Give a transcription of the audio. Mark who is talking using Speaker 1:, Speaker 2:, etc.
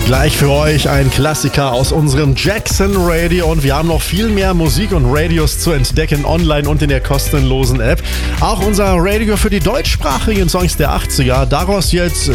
Speaker 1: Gleich für euch ein Klassiker aus unserem Jackson Radio und wir haben noch viel mehr Musik und Radios zu entdecken online und in der kostenlosen App. Auch unser Radio für die deutschsprachigen Songs der 80er, daraus jetzt